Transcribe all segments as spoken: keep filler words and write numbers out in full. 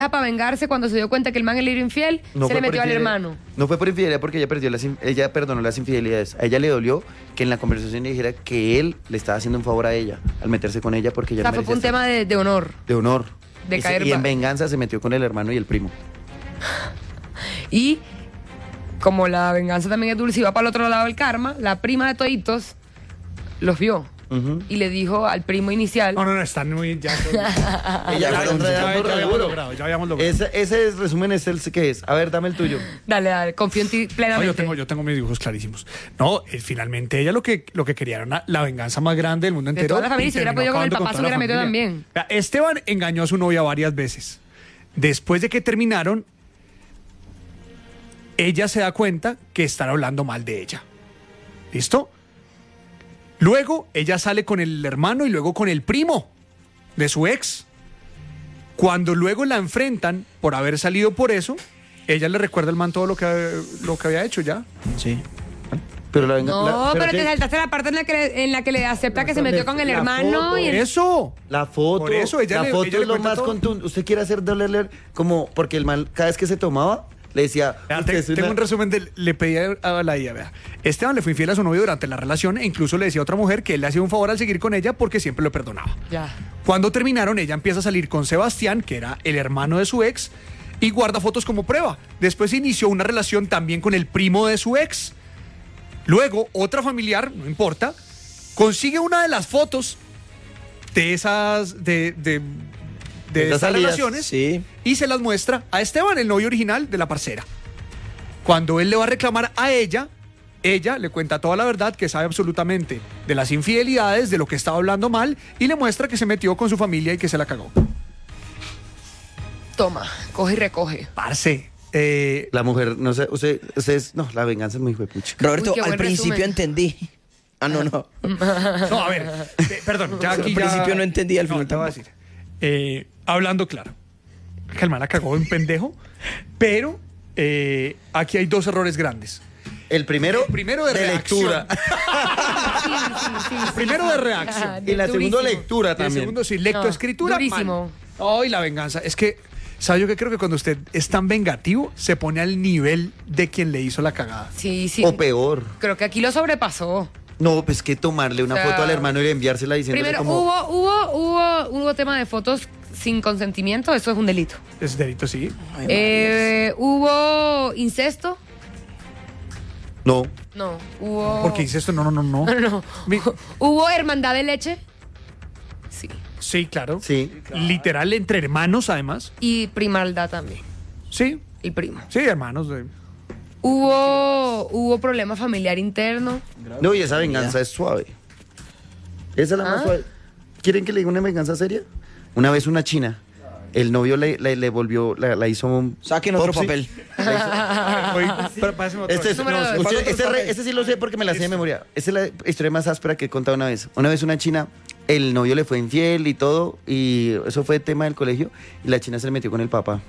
para vengarse cuando se dio cuenta que el man le era infiel, No se fue le por metió al infidelidad. hermano. No fue por infidelidad porque ella perdió las, in- ella perdonó las infidelidades. A ella le dolió que en la conversación le dijera que él le estaba haciendo un favor a ella al meterse con ella porque O ella sea, no fue por un merecía tema de, de honor. estar- de honor. de y, se- caer y en ba- venganza se metió con el hermano y el primo. Y como la venganza también es dulce y va para el otro lado del karma, la prima de toditos los vio Ujú. y le dijo al primo inicial. No, no, no, están muy... Ya, Ella ya, fue ya, enredando ya re habíamos duro. logrado, ya habíamos logrado. Ese, ese es- resumen es el que es. A ver, dame el tuyo. Dale, dale, confío en ti No, plenamente. yo tengo, yo tengo mis dibujos clarísimos. No, eh, finalmente ella lo que, lo que quería era una- la venganza más grande del mundo De entero. toda la familia, y si hubiera terminó podido con el acabando papá, se toda la hubiera metido familia. también. Vea, Esteban engañó a su novia varias veces. Después de que terminaron, ella se da cuenta que están hablando mal de ella. ¿Listo? Luego ella sale con el hermano y luego con el primo de su ex. Cuando luego la enfrentan por haber salido por eso, ella le recuerda al man todo lo que, lo que había hecho ya. Sí. Pero la venganza. No, pero, te que- saltaste la parte en la que le, en la que le acepta que se metió con el La hermano foto. y el... Eso. La foto, Por eso ella la le- foto ella le es lo cuenta más todo. contundente. Usted quiere hacer dolerle como porque el man cada vez que se tomaba le decía, Vea, "Usted te- es una-". Tengo un resumen de le pedía a la I A, vea. Esteban le fue infiel a su novio durante la relación e incluso le decía a otra mujer que él le hacía un favor al seguir con ella porque siempre lo perdonaba. Ya. Cuando terminaron, ella empieza a salir con Sebastián, que era el hermano de su ex, y guarda fotos como prueba. Después inició una relación también con el primo de su ex. Luego, otra familiar, no importa, consigue una de las fotos de esas, de, de, de Esas esas salidas, relaciones sí. y se las muestra a Esteban, el novio original de la parcera. Cuando él le va a reclamar a ella, ella le cuenta toda la verdad, que sabe absolutamente de las infidelidades, de lo que estaba hablando mal, y le muestra que se metió con su familia y que se la cagó. Toma, coge y recoge. Parce, eh, La mujer, no sé, usted, ustedes, no, la venganza es muy hijuepucha. Roberto, Uy, qué al buen principio resumen. entendí. Ah, no, no. no, a ver, eh, perdón, ya aquí Al ya- principio no entendí, al final te voy a tampoco. decir. Eh, hablando claro, que el man la cagó en pendejo, pero eh, aquí hay dos errores grandes. El primero, El primero de reacción. lectura. Sí, sí, sí, sí. Primero de reacción. Ajá, Y la segunda durísimo. lectura Y el también. segundo, sí, No, lectoescritura. durísimo. Ay, la venganza. Es que, ¿sabe yo que creo que cuando usted es tan vengativo, se pone al nivel de quien le hizo la cagada? Sí, sí. O peor. Creo que aquí lo sobrepasó. No, pues que tomarle una O sea, foto al hermano y enviársela diciéndole Primero, como... hubo, hubo, hubo, hubo tema de fotos sin consentimiento, eso es un delito. Es delito, sí. Ay, Eh, hubo incesto, No, no. Hubo. Porque dice esto, no, no, no, no. No, no. Mi- Hubo hermandad de leche, sí. Sí, claro. sí. Literal, entre hermanos, además. Y primaldad también, Sí, el primo. sí, hermanos. de- Hubo, hubo problema familiar interno. No, y esa venganza es suave. Esa es la más ¿Ah? suave. ¿Quieren que le diga una venganza seria? Una vez una china, el novio le, le, le volvió, la, la hizo un... Saquen otro Popsi. papel. Oye, pero páseme otro. Este, es- Número no, dos. escuche, ¿Cuál otro este, re- papel? este sí lo sé porque me la sé de memoria. Esta es la historia más áspera que he contado una vez. Una vez una china, el novio le fue infiel y todo, y eso fue tema del colegio, y la china se le metió con el papá.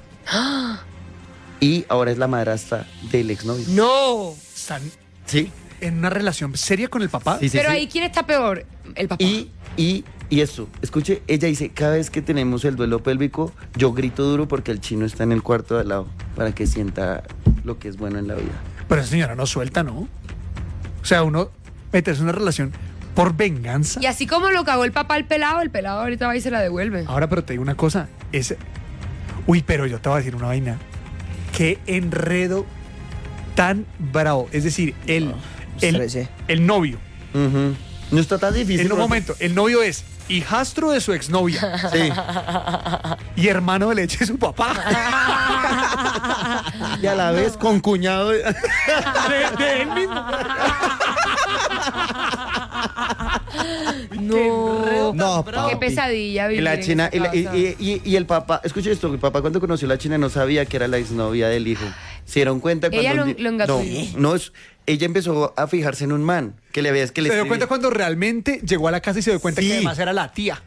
Y ahora es la madrastra del exnovio. No. Están Sí. en una relación seria con el papá. Sí, sí, Pero sí. ahí, ¿quién está peor? El papá. Y, y, y esto, escuche, ella dice, cada vez que tenemos el duelo pélvico, yo grito duro porque el chino está en el cuarto de al lado, para que sienta lo que es bueno en la vida. Pero esa señora no suelta, ¿no? O sea, uno meterse en una relación por venganza. Y así como lo cagó el papá al pelado, el pelado ahorita va y se la devuelve. Ahora, pero te digo una cosa. Es... Uy, pero yo te voy a decir una vaina. Qué enredo tan bravo. Es decir, el, el, estresé. el novio. Ujú. No está tan difícil. En un ¿no? momento, el novio es hijastro de su exnovia Sí. y hermano de leche de su papá. Y a la vez con cuñado. de- De, de él mismo. No. No, Qué papi. pesadilla Y vivir la en china, esa y, la- y- casa. y- y- y el papá, escuche esto, el papá cuando conoció a la china no sabía que era la exnovia del hijo. Se dieron cuenta cuando... Ella lo- un di- lo engató. No, no es, ella empezó a fijarse en un man, que le veía que le Se dio escribía. cuenta cuando realmente llegó a la casa y se dio cuenta Sí. que además era la tía.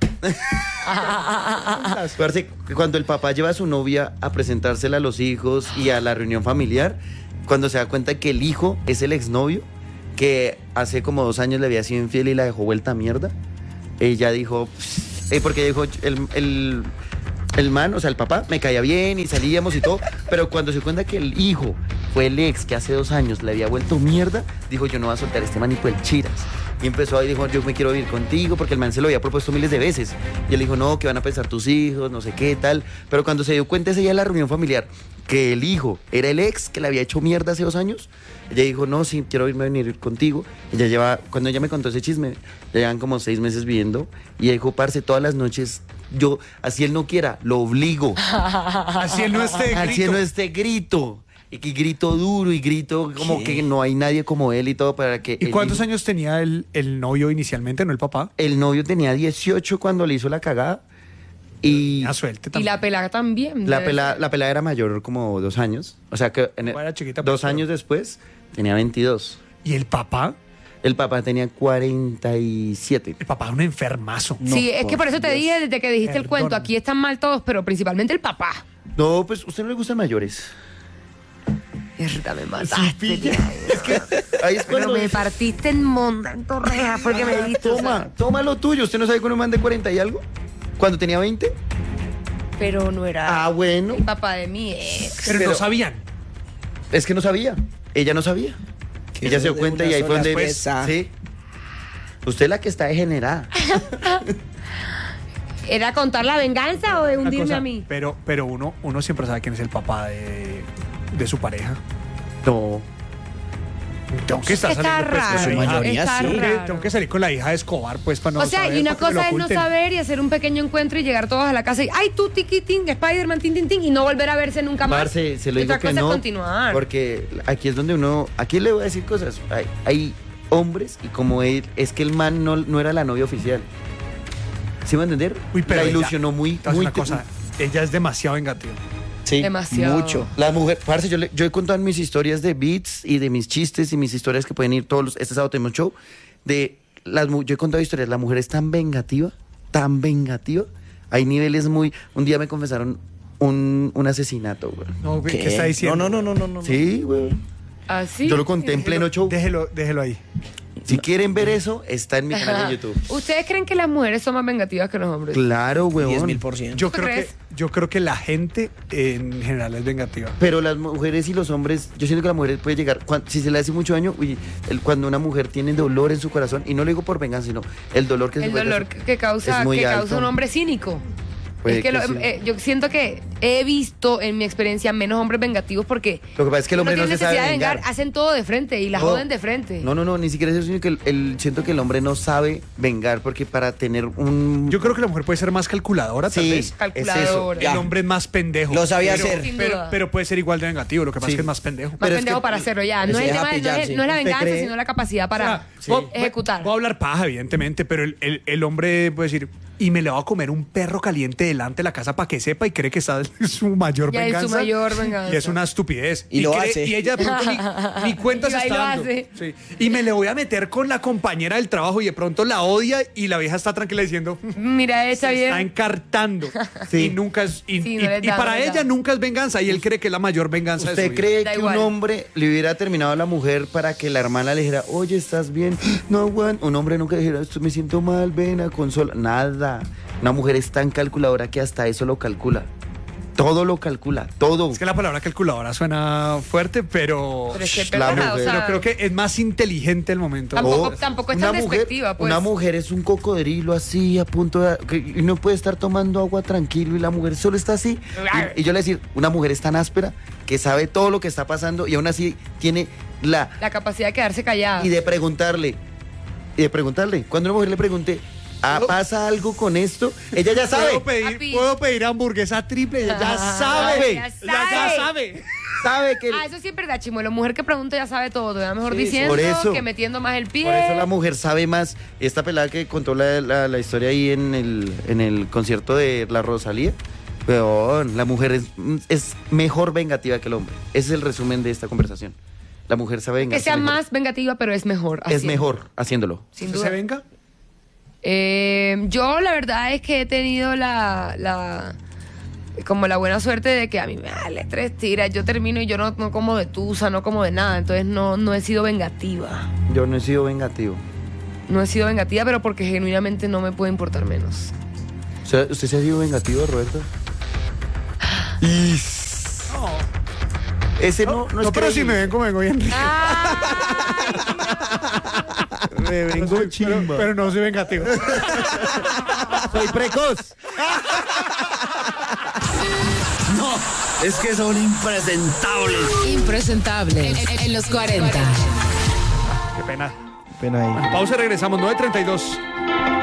Parce, cuando el papá lleva a su novia a presentársela a los hijos y a la reunión familiar, cuando se da cuenta que el hijo es el exnovio, que hace como dos años le había sido infiel y la dejó vuelta a mierda, ella dijo, eh, porque dijo, el, el, El man, o sea, el papá, me caía bien y salíamos y todo, pero cuando se cuenta que el hijo fue el ex que hace dos años le había vuelto mierda, dijo, yo no voy a soltar a este man y fue el chiras. Y empezó ahí, dijo, yo me quiero vivir contigo, porque el man se lo había propuesto miles de veces. Y él dijo, no, que van a pensar tus hijos, no sé qué, tal. Pero cuando se dio cuenta ese día en la reunión familiar que el hijo era el ex que le había hecho mierda hace dos años, ella dijo, no, sí, quiero irme a venir contigo. Ella lleva, cuando ella me contó ese chisme, ya llevan como seis meses viviendo, y ella dijo, parce, todas las noches, yo, así él no quiera, lo obligo. Así él no esté Así él no esté grito. Y que grito duro y grito como ¿Qué? que no hay nadie como él y todo para que... ¿Y el cuántos hijo- años tenía el, el novio inicialmente, no el papá? El novio tenía dieciocho cuando le hizo la cagada. Y A suerte Y también. la pelada también. la debe pelada, ser. la pelada era mayor como dos años. O sea que en el- Era chiquita, pues, dos pero- años después tenía veintidós. ¿Y el papá? El papá tenía cuarenta y siete. El papá era un enfermazo. Sí, No, es que por eso te Dios. dije desde que dijiste el Perdón. cuento, aquí están mal todos, pero principalmente el papá. No, pues a usted no le gustan mayores. Mierda, me mataste. Ahí es Pero cuando... me partiste en monta, en torreja, porque me diste. o sea, Toma, toma lo tuyo. ¿Usted no sabe con un man de cuarenta y algo? ¿Cuando tenía veinte? pero no era Ah, bueno. el papá de mi ex. Pero, Pero- no sabían. Es que no sabía. Ella no sabía. Que Ella se dio de cuenta una y ahí fue sola donde... pieza. Sí. Usted es la que está degenerada. ¿Era contar la venganza o de Una hundirme cosa, a mí? Pero, pero uno, uno siempre sabe quién es el papá de, de su pareja. No. Tengo que estar Está saliendo pues, raro. con la hija. mayoría está sí. Tengo que- raro. Tengo que salir con la hija de Escobar, pues, para no O sea, saber, y una para que me lo cosa es no oculten. saber y hacer un pequeño encuentro y llegar todos a la casa y ¡ay, tú, tiquitín, Spider-Man, tin, tin, tin! Y no volver a verse nunca más. Parce, se lo Y digo otra que cosa no. es continuar. Porque aquí es donde uno... Aquí le voy a decir cosas. Hay, hay hombres y como él... Es que el man no, no era la novia oficial. ¿Sí me va a entender? Uy, pero la ella- ilusionó muy... Te voy a muy decir una cosa, ella es demasiado vengativa. Sí, Demasiado. mucho. La mujer, parce, yo, le- yo he contado mis historias de beats y de mis chistes y mis historias que pueden ir todos los, este sábado tenemos show, de las mu- yo he contado historias, la mujer es tan vengativa, tan vengativa, hay niveles muy, un día me confesaron un, un asesinato, güey. No, ¿qué, ¿Qué? está diciendo? No, no, no, no, no. no. Sí, güey. Así. Yo lo conté en pleno show. Déjelo, déjelo ahí. Si quieren ver eso, está en mi canal de YouTube. ¿Ustedes creen que las mujeres son más vengativas que los hombres? Claro, diez weón. mil por ciento. Yo ¿Tú creo, que, crees? yo creo que la gente en general es vengativa. Pero las mujeres y los hombres, yo siento que la mujer puede llegar, cuan- si se le hace mucho daño, uy, el- cuando una mujer tiene dolor en su corazón, y no lo digo por venganza, sino el dolor que se El puede dolor hacer, que causa, es muy que alto. causa un hombre cínico. Puede es que, que lo- sí. eh, yo siento que he visto en mi experiencia menos hombres vengativos porque Lo que pasa es que el hombre no no, tiene se sabe necesidad de vengar. vengar, hacen todo de frente y la No. joden de frente. No, no, no, ni siquiera es eso, sino que el, el- siento que el hombre no sabe vengar, porque para tener un... Yo creo que la mujer puede ser más calculadora, tal sí, vez. Calculadora. El Ya. hombre es más pendejo. Lo sabía pero, hacer. Sin Pero, duda. pero puede ser igual de negativo. Lo que pasa Sí. es que es más pendejo. Más pero es pendejo que- para hacerlo ya. se No es, el deja tema de- no pillar, es- sí. no es la ¿Usted venganza, cree? sino la capacidad para O sea, voy- ejecutar. Voy a hablar paja, evidentemente, pero el, el- el hombre puede decir, y me le va a comer un perro caliente delante de la casa para que sepa y cree que está en su mayor Ya en su venganza. mayor venganza. Y es una estupidez. Y lo cree- hace. Y ella de pronto ni, ni cuenta Y se va y está lo dando. hace. Sí. Y me le voy a meter con la compañera del trabajo y de pronto la odia y la vieja está tranquila diciendo, Mira, esa se está bien. encartando. Sí. Y nunca es. Y, Sí, no y- les y da, para no les ella da. nunca es venganza y él cree que es la mayor venganza de ¿Usted su vida. cree Da que igual. un hombre le hubiera terminado a la mujer para que la hermana le dijera, oye, ¿estás bien? No aguanto. Un hombre nunca dijera, "Esto me siento mal, ven a consola". Nada. Una mujer es tan calculadora que hasta eso lo calcula. Todo lo calcula, todo. Es que la palabra calculadora suena fuerte, pero. Pero es que, la perdona, mujer. o sea, Pero creo que es más inteligente el momento. Tampoco- Oh, tampoco es una tan mujer- despectiva, pues. Una mujer es un cocodrilo así, a punto de... que- y no puede estar tomando agua tranquilo y la mujer solo está así. Y, y yo le decir, una mujer es tan áspera que sabe todo lo que está pasando y aún así tiene la... la capacidad de quedarse callada. Y de preguntarle, y de preguntarle. Cuando una mujer le pregunte, ah, ¿pasa algo con esto? Ella ya sabe. Puedo pedir, Papi. puedo pedir hamburguesa triple, ella ya Ah, sabe. ya Ya, ya sabe. sabe. Sabe que... Ah, eso sí es verdad, Chimuelo. Mujer que pregunta ya sabe todo. Ya mejor Sí, diciendo por eso. que metiendo más el pie. Por eso la mujer sabe más. Esta pelada que contó la, la- la historia ahí en el, en el concierto de la Rosalía, weón, la mujer es, es mejor vengativa que el hombre. Ese es el resumen de esta conversación. La mujer sabe que vengarse sea mejor. más vengativa, pero es mejor. Es haciendo. mejor haciéndolo. Sin ¿Usted duda. se venga? Eh, yo la verdad es que he tenido la, la como la buena suerte de que a mí me vale tres tiras, yo termino y yo no, no como de tusa, no como de nada, entonces no, no he sido vengativa. Yo no he sido vengativo. No he sido vengativa, pero porque genuinamente no me puede importar menos. O sea, ¿usted se ha sido vengativo, Roberto? No, Ese no, no, no, es pero si creíble. me ven como vengo bien rico. Me vengo pero, chimba. pero no soy vengativo. Soy precoz. No, es que son impresentables. Impresentable. En, en- en los cuarenta. Qué pena. Pena ahí. Pausa, regresamos, nueve treinta y dos.